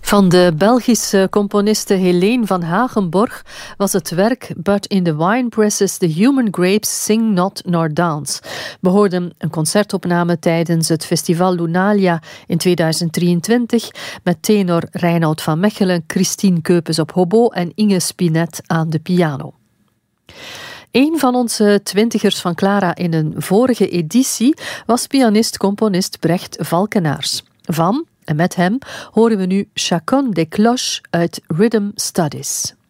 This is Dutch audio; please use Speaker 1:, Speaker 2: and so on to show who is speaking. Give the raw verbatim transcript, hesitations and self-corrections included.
Speaker 1: Van de Belgische componiste Helene van Hagenborg was het werk But in the winepresses the human grapes sing not nor dance. We hoorden een concertopname tijdens het festival Lunalia in tweeduizend drieëntwintig met tenor Reinoud van Mechelen, Christine Keupes op hobo en Inge Spinet aan de piano. Een van onze twintigers van Clara in een vorige editie was pianist-componist Brecht Valkenaars. Van en met hem horen we nu Chacun des Cloches uit Rhythm Studies.